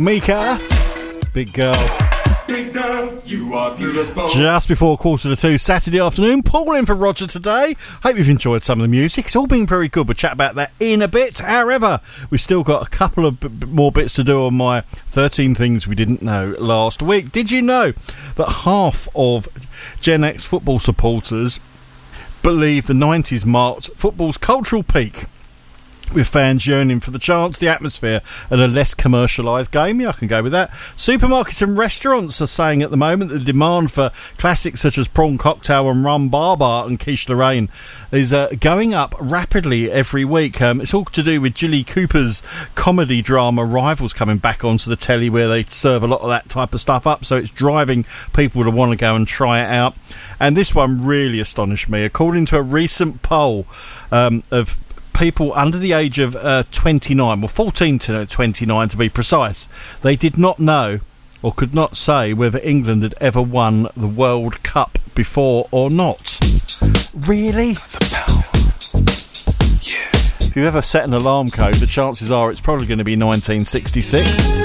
Mika, Big Girl. Big girl, you are beautiful. Just before 1:45 Saturday afternoon. Paul in for Roger today. Hope you've enjoyed some of the music. It's all been very good. We'll chat about that in a bit. However, we've still got a couple of more bits to do on my 13 things we didn't know last week. Did you know that half of Gen X football supporters believe the 90s marked football's cultural peak, with fans yearning for the chance, the atmosphere, and a less commercialised game? Yeah, I can go with that. Supermarkets and restaurants are saying at the moment the demand for classics such as Prawn Cocktail and Rum Barbar and Quiche Lorraine is going up rapidly every week. It's all to do with Jilly Cooper's comedy drama Rivals coming back onto the telly, where they serve a lot of that type of stuff up, so it's driving people to want to go and try it out. And this one really astonished me. According to a recent poll of people under the age of 29, well 14 to 29 to be precise, they did not know or could not say whether England had ever won the World Cup before or not. Really? If you ever set an alarm code, the chances are it's probably going to be 1966.